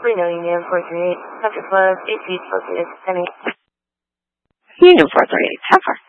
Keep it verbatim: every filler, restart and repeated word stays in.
Reno Union four three eight, subject was eight feet, located Penny. Union four three eight, how far?